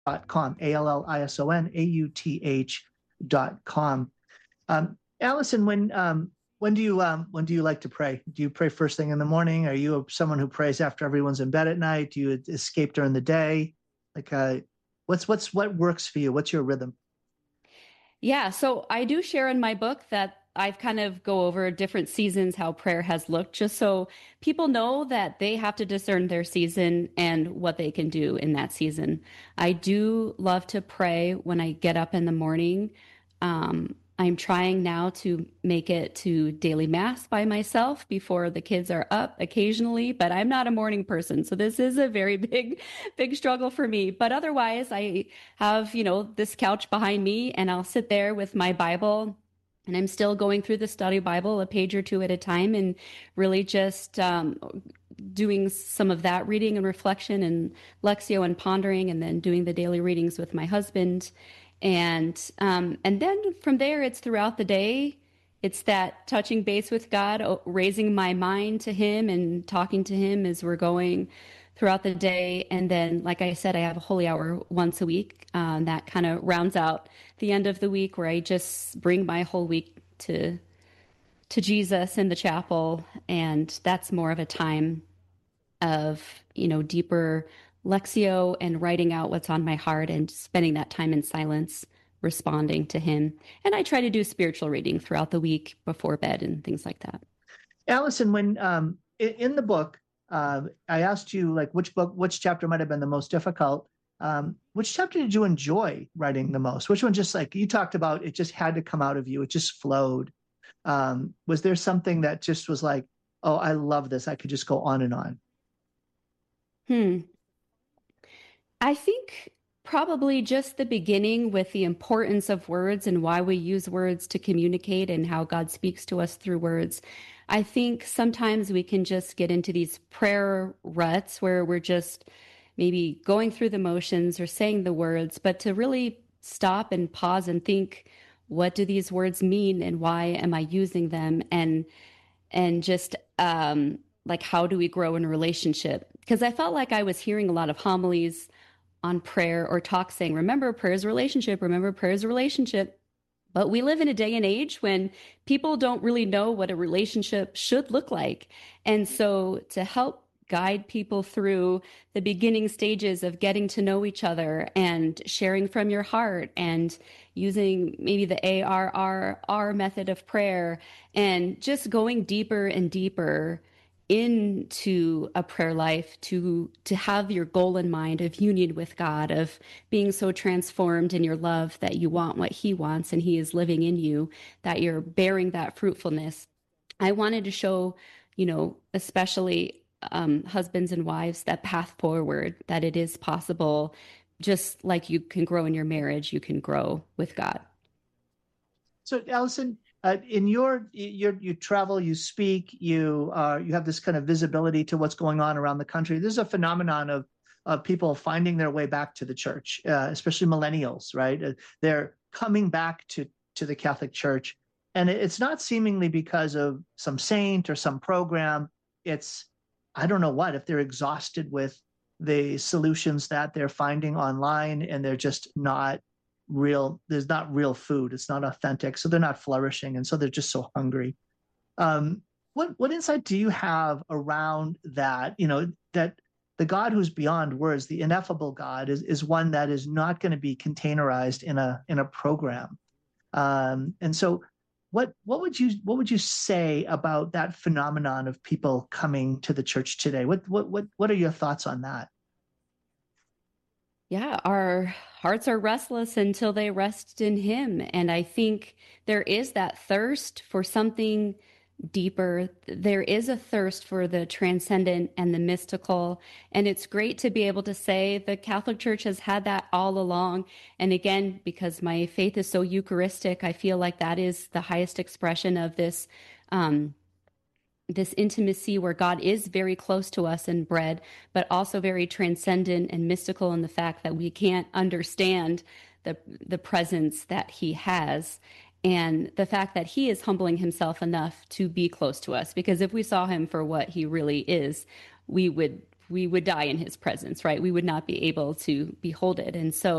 allison, ALLISONAUTH.com. Allison, when do you like to pray? Do you pray first thing in the morning? Are you someone who prays after everyone's in bed at night? Do you escape during the day? Like, what works for you? What's your rhythm? Yeah, so I do share in my book that I've kind of go over different seasons, how prayer has looked, just so people know that they have to discern their season and what they can do in that season. I do love to pray when I get up in the morning. I'm trying now to make it to daily mass by myself before the kids are up occasionally, but I'm not a morning person. So this is a very big struggle for me. But otherwise, I have, this couch behind me and I'll sit there with my Bible and I'm still going through the study Bible a page or two at a time and really just doing some of that reading and reflection and Lectio and pondering and then doing the daily readings with my husband. And then from there, it's throughout the day. It's that touching base with God, raising my mind to Him and talking to Him as we're going throughout the day. And then, like I said, I have a holy hour once a week. That kind of rounds out the end of the week where I just bring my whole week to Jesus in the chapel. And that's more of a time of, deeper Lectio and writing out what's on my heart and spending that time in silence responding to him. And I try to do spiritual reading throughout the week before bed and things like that. Allison, when in the book, I asked you like which chapter might have been the most difficult. Which chapter did you enjoy writing the most? Which one just like you talked about, it just had to come out of you. It just flowed. Was there something that just was like, oh, I love this. I could just go on and on. I think probably just the beginning with the importance of words and why we use words to communicate and how God speaks to us through words. I think sometimes we can just get into these prayer ruts where we're just maybe going through the motions or saying the words, but to really stop and pause and think, what do these words mean and why am I using them? And just like, how do we grow in a relationship? Because I felt like I was hearing a lot of homilies on prayer or talk saying, remember, prayer is a relationship, remember, prayer is a relationship. But we live in a day and age when people don't really know what a relationship should look like. And so to help guide people through the beginning stages of getting to know each other and sharing from your heart and using maybe the ARRR method of prayer and just going deeper and deeper into a prayer life to have your goal in mind of union with God, of being so transformed in your love that you want what He wants and He is living in you, that you're bearing that fruitfulness. I wanted to show, especially husbands and wives, that path forward, that it is possible. Just like you can grow in your marriage, you can grow with God. So, Allison, in you travel, you speak, you have this kind of visibility to what's going on around the country. There's a phenomenon of people finding their way back to the church, especially millennials, right? They're coming back to the Catholic Church, and it's not seemingly because of some saint or some program. It's I don't know what, if they're exhausted with the solutions that they're finding online, and they're just not real. There's not real food. It's not authentic. So they're not flourishing. And so they're just so hungry. What insight do you have around that? That the God who's beyond words, the ineffable God, is one that is not going to be containerized in a program. And so what would you say about that phenomenon of people coming to the church today? What are your thoughts on that? Yeah, our hearts are restless until they rest in Him. And I think there is that thirst for something deeper. There is a thirst for the transcendent and the mystical. And it's great to be able to say the Catholic Church has had that all along. And again, because my faith is so Eucharistic, I feel like that is the highest expression of this intimacy where God is very close to us in bread, but also very transcendent and mystical in the fact that we can't understand the presence that He has, and the fact that He is humbling Himself enough to be close to us. Because if we saw Him for what He really is, we would we would die in his presence, right? We would not be able to behold it. And so